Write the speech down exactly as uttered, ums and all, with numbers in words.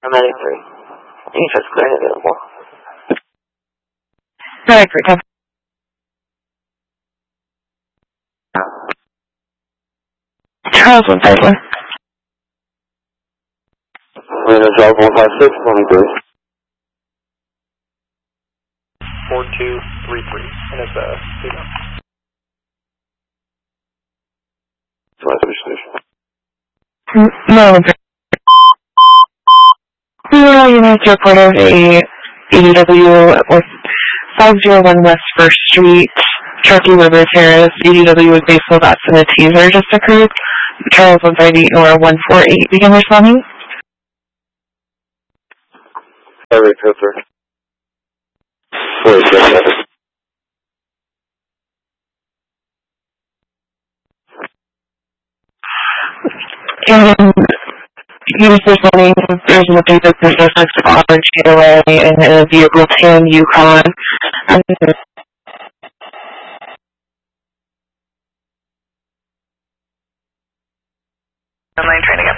I'm ninety-three. Defense clear available. ninety-three, ten. Charles one five one. We're in Charles one five six, twenty-three. four two three three. And it's a signal. No, we will unite your report of a E D W with five oh one West First Street, Truckee River Terrace. E D W with baseball bats and a taser just occurred. Charles one five eight, Nora one four eight, begin responding. Every Cooper. Wait, yes, And he was responding, there's an update that there's a six orange getaway in a vehicle tan Yukon. And I'm trying to